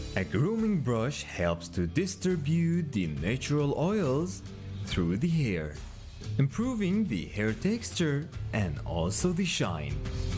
A grooming brush helps to distribute the natural oils through the hair, improving the hair texture and also the shine.